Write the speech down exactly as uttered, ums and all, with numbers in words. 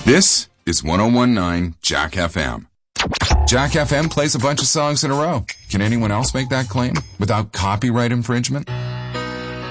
This is one oh one point nine Jack F M. Jack F M plays a bunch of songs in a row. Can anyone else make that claim without copyright infringement?